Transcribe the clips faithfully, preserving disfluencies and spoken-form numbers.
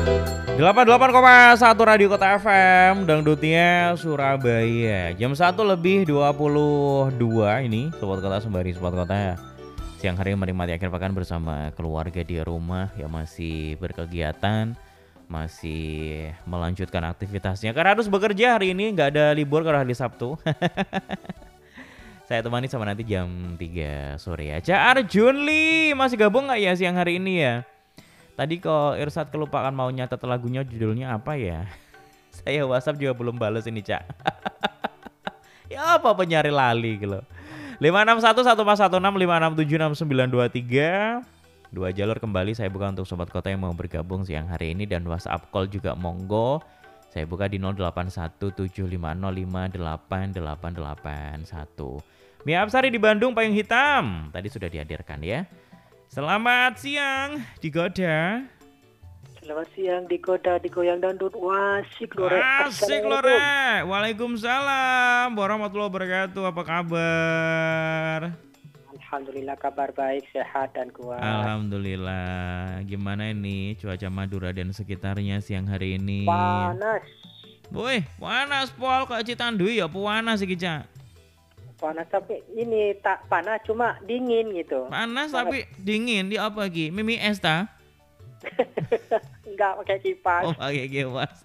delapan puluh delapan koma satu Radio Kota F M, dangdutnya Surabaya. Jam satu lebih dua puluh dua ini, Sobat Kota sembari Sobat Kota. Siang hari menikmati akhir pekan bersama keluarga di rumah yang masih berkegiatan, masih melanjutkan aktivitasnya. Karena harus bekerja hari ini, nggak ada libur karena hari Sabtu. Saya temani sama nanti jam tiga sore aja. Arjun Lee masih gabung nggak ya siang hari ini ya? Tadi kok Irsat kelupaan mau nyatet lagunya, judulnya apa ya? Saya WhatsApp juga belum balas ini, Cak. Ya apa penyari lali gitu. lima enam satu satu empat satu enam lima enam tujuh enam sembilan dua tiga. Dua jalur kembali saya buka untuk Sobat Kota yang mau bergabung siang hari ini, dan WhatsApp call juga monggo. Saya buka di nol delapan satu tujuh lima nol lima delapan delapan delapan satu. Mia Absari di Bandung Payung Hitam. Tadi sudah dihadirkan ya. Selamat siang Digoda. Selamat siang Digoda, digoyang dandut. Wah, asik lore. Asik lore. Waalaikumsalam warahmatullahi wabarakatuh. Apa kabar? Alhamdulillah kabar baik, sehat dan kuat. Alhamdulillah. Gimana ini cuaca Madura dan sekitarnya siang hari ini? Panas. Woi, panas pol kok Citandui ya panas iki, Cak. Panas tapi ini tak panas, cuma dingin gitu. Panas, panas. Tapi dingin di apa lagi? Mimi es ta? Enggak pakai kipas. Oh, pakai kipas.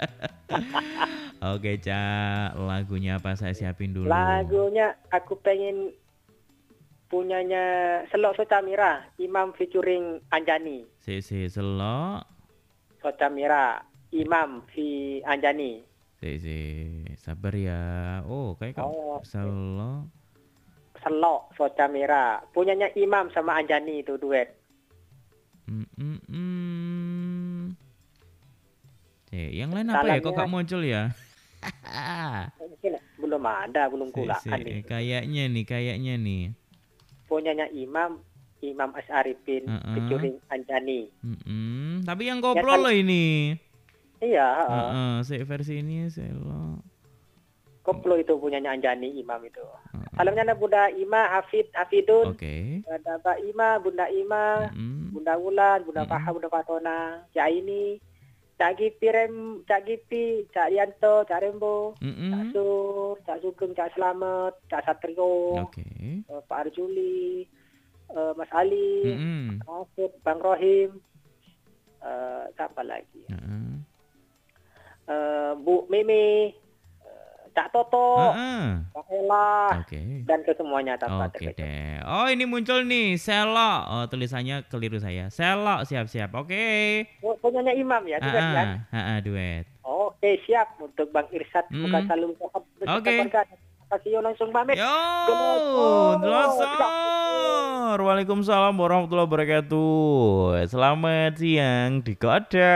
Oke, Cak. Lagunya apa saya siapin dulu? Lagunya aku pengen punyanya Selok Socamira, Imam featuring Anjani. Si si Selok Socamira, Imam fi Anjani. Si si sabar ya. Oh, kayak kamu oh, Selok. Selok Socamira, punyanya Imam sama Anjani itu duet. Mm -mm -mm. Eh, yang lain apa Salahnya, ya? Kok gak muncul ya? Mungkin belum ada, belum kulakan si, si. nih. Kayaknya nih, kayaknya nih. Punyanya Imam, Imam Asyarifin, uh -uh. featuring Anjani. Uh -uh. Tapi yang koplo ya, kan? Loh ini. Iya. Uh -uh. Si versi ini Selok. Koplo itu punyanya Anjani, Imam itu. Uh -uh. Salamnya ada Bunda Ima, Hafid, Hafidun. Oke. Okay. Ada Mbak Ima, Bunda Ima, uh -uh. Bunda Wulan, Bunda uh -uh. Paha, Bunda Fatona, Cak ini, Cak Gipi Rem, Cak Gipi, Cak Rianto, Cak Rembo, uh -uh. Cak Sur, Cak Sugeng, Cak Selamat, Cak Satrio, okay. uh, Pak Arjuli, uh, Mas Ali, uh -uh. Hafid, Bang Rohim, uh, siapa lagi? Uh -uh. Uh, Bu Mimi, Cak Toto, uh-uh. Kak Ella, okay. Dan ke semuanya tanpa Oke okay deh. Oh ini muncul nih Selok. Oh tulisannya keliru saya. Selok siap-siap. Oke. Okay. Oh, punyanya Imam ya, duet uh-uh. kan? Uh-uh, duet. Oke okay, siap untuk Bang Irsat mm. bukan selalu sehat. Oke. Kasih langsung pamit. Yo, Delosor. Waalaikumsalam warahmatullahi wabarakatuh. Selamat siang di Koda.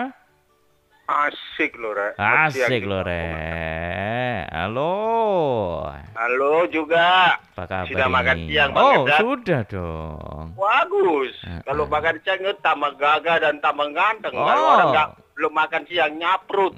Asik loh, Re. Asik loh, Re. Halo. Halo juga. Apa kabar sudah ini? Makan siang, oh, Bang sudah dong. Bagus. Uh, Kalau uh. makan siang itu tambah gagah dan tambah ganteng. Oh. Kalau orang nggak belum makan siang nyaprut.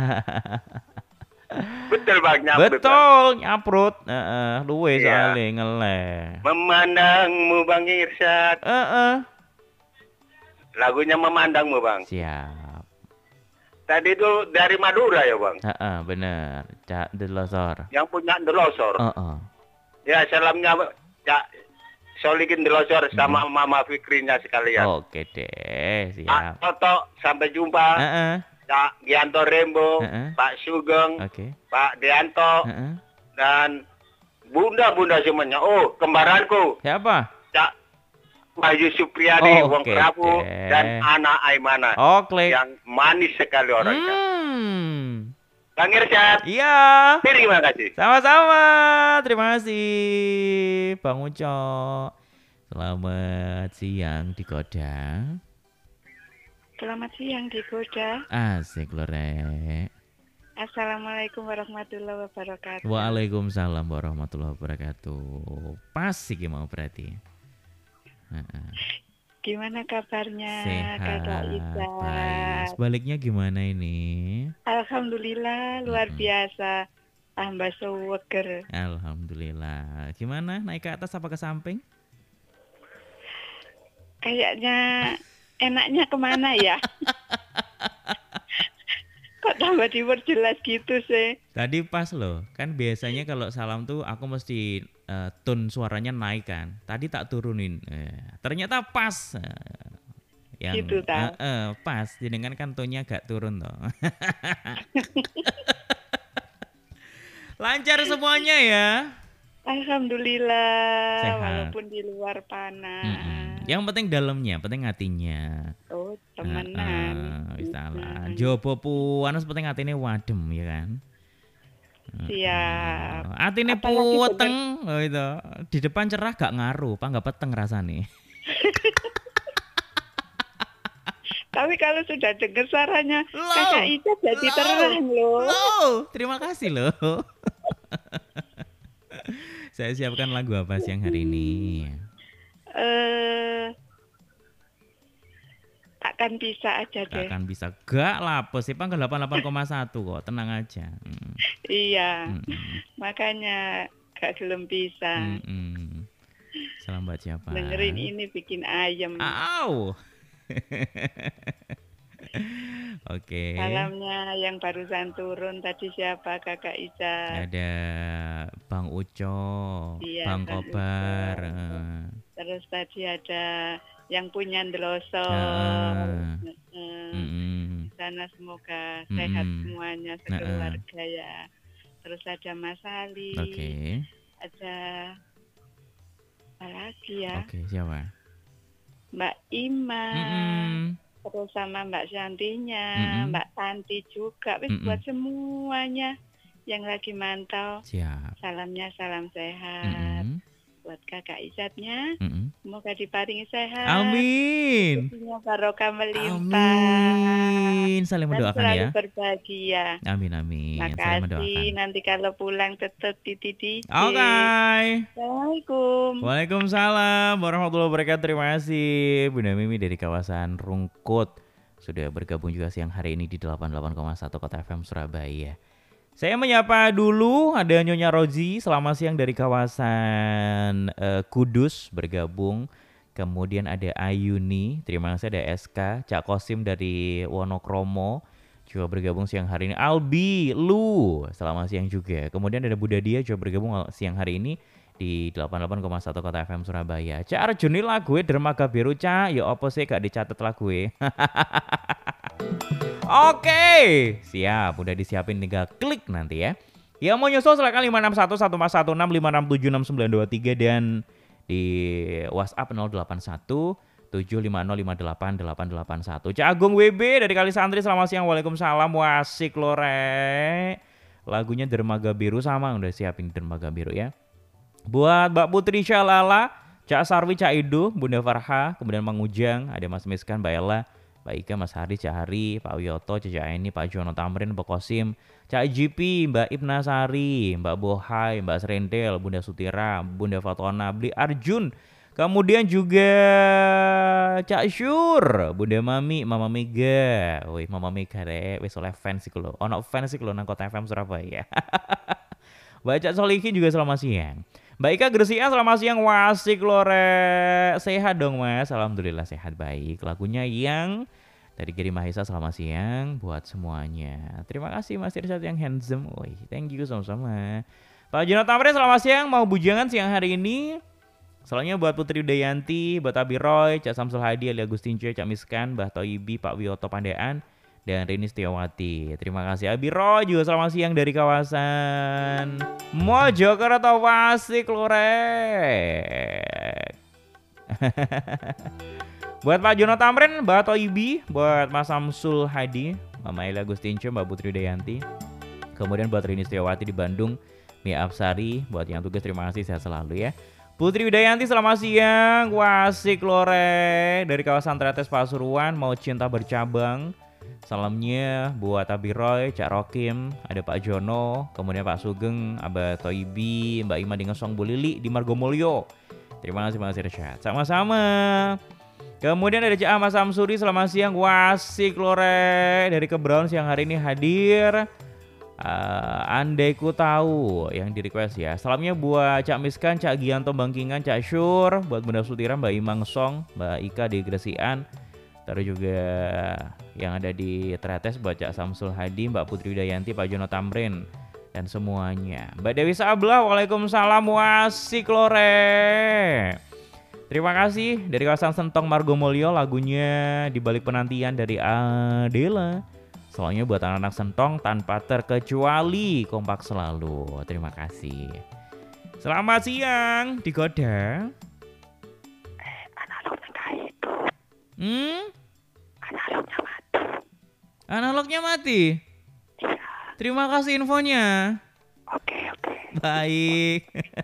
Betul, Bang, nyaprut. Betul, bang. Nyaprut. Heeh, uh, uh, luwe iya. Soalnya ngeleh. Memandangmu, Bang Irsat. Heeh. Uh, uh. Lagunya Memandangmu, Bang. Siap. Tadi itu dari Madura ya, Bang? Heeh, bener. Cak Delosor. Yang punya Delosor. Heeh. Ya, salamnya Cak Solikin Delosor sama hmm. Mama Fikrinya sekalian. Oke deh, siap. Pak Toto, sampai jumpa. Heeh. Cak Gianto Rembo, uh-uh. Pak Sugeng, okay. Pak Deanto, uh-uh. dan bunda-bunda semuanya. Oh, kembaranku. Siapa? Cak Bayu Supriyadi, oh, Wong okay, Prabu, okay. dan Ana Aimana. Oh, klik. Yang manis sekali orangnya. Hmm. Bang Irsat. Iya. Terima kasih. Sama-sama. Terima kasih, Bang Uco. Selamat siang di Koda. Selamat siang di Koda. Asik loh, Re. Assalamualaikum warahmatullahi wabarakatuh. Waalaikumsalam warahmatullahi wabarakatuh. Pas sih mau berarti. Uh-uh. Gimana kabarnya? Sehat. Isa? Baik. Sebaliknya gimana ini? Alhamdulillah luar uh-huh. biasa. Tambah seger. Alhamdulillah. Gimana? Naik ke atas apa ke samping? Kayaknya enaknya kemana ya? tambah diperjelas gitu sih. Tadi pas loh, kan biasanya kalau salam tuh aku mesti uh, tone suaranya naik kan. Tadi tak turunin, eh, ternyata pas. Uh, yang gitu, uh, uh, pas, jenengan kan tone-nya agak turun toh. Lancar semuanya ya. Alhamdulillah, Sehat. walaupun di luar panas. Mm-mm. Yang penting dalamnya, penting hatinya. Oh, temenan. Uh, uh, Jopo puanes penting atine wadem ya kan. Siap. Uh, atine puweteng oh itu. Di depan cerah gak ngaruh, apa gak peteng rasane. Tapi kalau sudah dengar suaranya Kakak Ica jadi terang loh. Loh, terima kasih loh. Saya siapkan lagu apa siang hari ini? Eh, takkan bisa aja deh. Takkan bisa. Gak lapos sih, panggal delapan puluh delapan koma satu kok, tenang aja. Hmm. Iya, Hmm. makanya gak belum bisa. Hmm. Salam buat siapa? Dengerin ini bikin ayam. Au. Oke. Salamnya yang barusan turun tadi siapa Kakak Ica? Ada Bang Uco, Iya, Bang Bang Kobar. Uco. Uh. Terus tadi ada yang punya Ndeloso. Uh. Uh, Mm-mm. sana semoga Mm-mm. sehat semuanya sekeluarga Uh. ya. Terus ada Mas Ali. Oke. Okay. Ada apa lagi ya? Oke, okay, siapa? Mbak Ima. Mm-mm. Terus sama Mbak Shantinya, Mm-mm. Mbak Tanti juga, wis Mm-mm. buat semuanya yang lagi mantau. Siap. Salamnya salam sehat. Mm-mm. Buat Kakak Izatnya, Mm-mm. semoga diparingi sehat. Amin. Rezekinya barokah melimpah. Amin. Saling Dan mendoakan selalu ya. berbahagia. Amin amin. Saling mendoakan. Makasih. Nanti kalau pulang tetap di titik. Oke. Okay. Assalamualaikum. Waalaikumsalam warahmatullahi wabarakatuh. Terima kasih Bunda Mimi dari kawasan Rungkut sudah bergabung juga siang hari ini di delapan puluh delapan koma satu Kota F M Surabaya. Saya menyapa dulu ada Nyonya Rozi, selamat siang dari kawasan uh, Kudus bergabung. Kemudian ada Ayuni, terima kasih ada S K, Cak Kosim dari Wonokromo juga bergabung siang hari ini. Albi, Lu, selamat siang juga. Kemudian ada Budadia juga bergabung siang hari ini di delapan puluh delapan koma satu Kota F M Surabaya. Cak Arjuni lagu Dermaga Biru Cak, ya apa sih gak dicatat lagu Oke, siap, udah disiapin tinggal klik nanti ya. Yang mau nyusul silakan lima enam satu satu empat satu enam lima enam tujuh enam sembilan dua tiga dan di WhatsApp nol delapan satu tujuh lima nol lima delapan delapan delapan satu. Cak Agung W B dari Kali Santri, selamat siang. Waalaikumsalam, wasik lore. Lagunya Dermaga Biru sama udah siapin Dermaga Biru ya. Buat Mbak Putri Syalala, Cak Sarwi, Cak Idu, Bunda Farha, kemudian Mang Ujang, ada Mas Miskan, Mbak Ella, Mbak Ika, Mas Hari, Cak Hari, Pak Wiyoto, Cak Aini, Pak Jono Tamrin, Pak Kosim, Cak G P, Mbak Ibna Sari, Mbak Bohai, Mbak Serendel, Bunda Sutira, Bunda Fatona, Bli Arjun, kemudian juga Cak Syur, Bunda Mami, Mama Mega, wih Mama Mega deh, wis oleh fans sih lo, ono fans sih lo nang Kota F M Surabaya. Mbak Cak Solihin juga selamat siang. Mbak Ika Gresian selamat siang, wasik lore. Sehat dong mas, alhamdulillah sehat baik. Lagunya yang dari Giri Mahesa selamat siang buat semuanya. Terima kasih Mas Irsad yang handsome. Woi, thank you sama-sama. Pak Jono Tamrin selamat siang, mau bujangan siang hari ini. Selanjutnya buat Putri Udayanti, buat Abi Roy, Cak Samsul Hadi, Ali Agustin Cuy, Cak Miskan, Mbah Toibi, Pak Wiyoto Pandean, dan Rini Setiawati. Terima kasih Abi Roy juga selamat siang dari kawasan Mojokerto, wasik lurek. Buat Pak Jono Tamrin, Mbak Toibi, buat Mas Samsul Hadi, Mama Eli Agustinco, Mbak Putri Udayanti. Kemudian buat Rini Setiawati di Bandung, Mia Absari, buat yang tugas terima kasih, sehat selalu ya. Putri Udayanti selamat siang, wasik lore dari kawasan Tretes Pasuruan, mau cinta bercabang. Salamnya buat Abi Roy, Cak Rokim, ada Pak Jono, kemudian Pak Sugeng, Abah Toibi, Mbak Ima dengan Song Bu Lili di Margomulyo. Terima kasih Mas Irsyad. Sama-sama. Kemudian ada Cak Ahmad Samsuri, selamat siang, wasik lore dari Kebraun siang hari ini hadir. Uh, andai ku tahu yang di request ya. Salamnya buat Cak Miskan, Cak Gianto Bangkingan, Cak Syur, buat Bunda Sutira, Mbak Imang Song, Mbak Ika di Gresian. Terus juga yang ada di Tretes, buat Cak Samsul Hadi, Mbak Putri Udayanti, Pak Jono Tamrin, dan semuanya. Mbak Dewi Sablah, waalaikumsalam, wasik lore. Terima kasih dari kawasan Sentong Margomulyo, lagunya Di Balik Penantian dari Adela. Soalnya buat anak-anak Sentong tanpa terkecuali, kompak selalu. Terima kasih. Selamat siang, Digoda. Eh, analognya nggak hidup. Hmm? Analognya mati. Analognya mati? Iya. Terima kasih infonya. Oke, oke. Baik.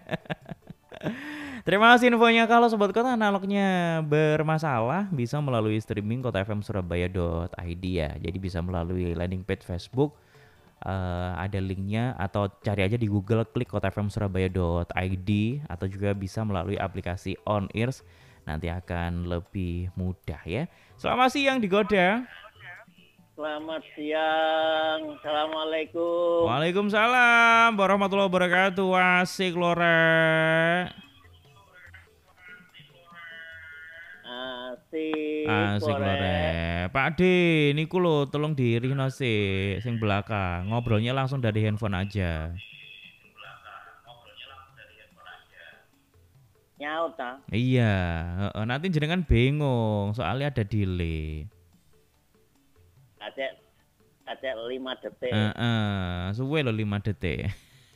Terima kasih infonya. Kalau Sobat Kota analognya bermasalah, bisa melalui streaming kota f m surabaya dot i d ya. Jadi bisa melalui landing page Facebook, uh, ada linknya, atau cari aja di Google, klik kota f m surabaya dot i d, atau juga bisa melalui aplikasi On Ears. Nanti akan lebih mudah ya. Selamat siang Digoda. Selamat siang, assalamualaikum. Waalaikumsalam warahmatullahi wabarakatuh. Asik lore. Asik, Asik lore. Pak D, niku lho tolong dirihno sih sing belakang. Ngobrolnya langsung dari handphone aja. Nyaut ta? Iya, heeh, nanti jenengan bingung soalnya ada delay. Acek acek lima detik. Heeh, suwe lho lima detik.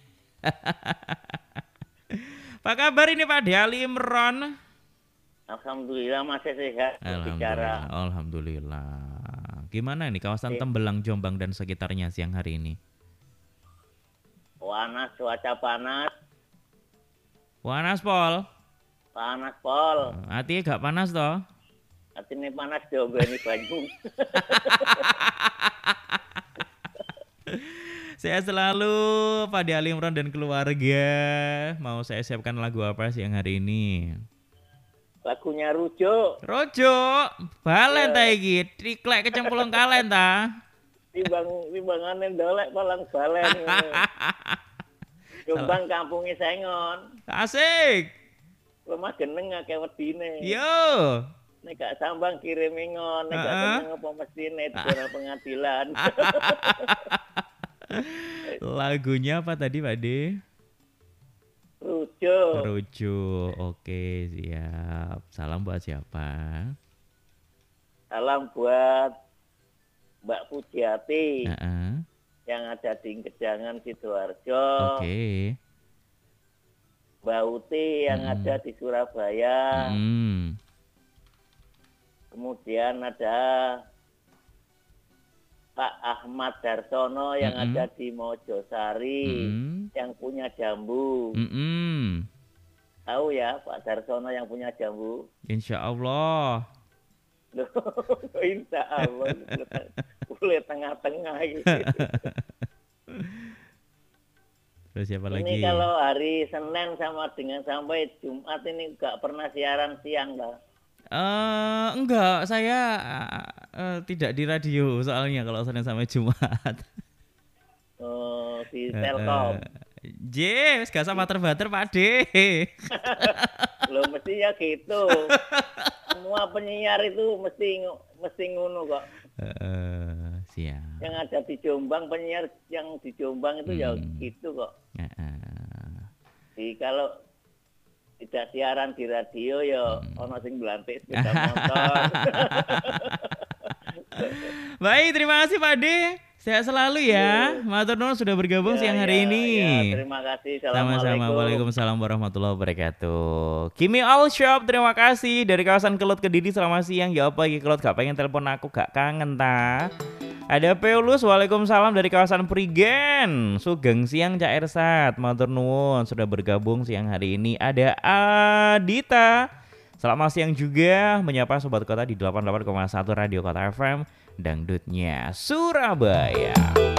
Apa kabar ini Pak D Ali Imron? Alhamdulillah masih sehat. Alhamdulillah, alhamdulillah. Gimana nih kawasan Tembelang, Jombang dan sekitarnya siang hari ini? Panas, cuaca panas. Panas Pol. Panas Pol. Hati gak panas toh? Hati ini panas diobeni banyu. Saya selalu Pak D Ali Imron dan keluarga. Mau saya siapkan lagu apa siang hari ini? Lagunya Rujuk. Rojo, balen ta iki, triklek kecemplung kalen ta. Timbang timbangane ndolek palang balen. Jombang kampunge Sengon. Asik. Lemah geneng akeh wedine. Yo. Nek gak sambang kirim ingon, nek gak Uh-uh. seneng apa mesine di pengadilan. Lagunya apa tadi Pak D? Rujuk. Rujuk, oke siap. Salam buat siapa? Salam buat Mbak Pujiati Uh-uh. yang ada di Kejangan Sidoarjo. Oke. Mbak Uti yang Hmm. ada di Surabaya. Hmm. Kemudian ada Pak Ahmad Darsono yang Mm-mm. ada di Mojosari, Mm-mm. yang punya jambu. Mm-mm. Tahu ya Pak Darsono yang punya jambu? Insya Allah. Loh, insya Allah. Boleh tengah-tengah gitu. Terus siapa Ini lagi? kalau hari Senin sama dengan sampai Jumat ini nggak pernah siaran siang lah. Eh enggak, saya uh, tidak di radio soalnya kalau Senin sampai Jumat. Oh, di Eh, Telkom. eh, J, gak sama terbater Pak D. Loh mesti ya gitu. Semua penyiar itu mesti mesti ngono kok. Uh, siap. Yang ada di Jombang, penyiar yang di Jombang itu ya Hmm. gitu kok. Uh, uh. Jadi kalau tidak siaran di radio ya Hmm. ono sing belantik sepeda motor. Baik, terima kasih Pak D. Sehat selalu ya. Matur nuwun sudah bergabung Ya, siang ya, hari ini. ya, terima kasih. Sama-sama. Assalamualaikum. Waalaikumsalam warahmatullahi wabarakatuh. Kimi All Shop, terima kasih dari kawasan Kelut Kediri. Selamat siang. Ya apa iki Kelut gak pengen telepon aku, gak kangen ta? Ada Peulus, waalaikumsalam dari kawasan Prigen. Sugeng siang Cak Ersat. Matur nuwun sudah bergabung siang hari ini. Ada Adita. Selamat siang juga menyapa Sobat Kota di delapan puluh delapan koma satu Radio Kota F M Dangdutnya Surabaya.